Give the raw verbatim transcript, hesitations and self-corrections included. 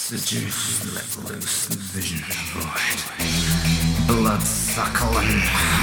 Seduce, let loose the vision void. Blood suckling.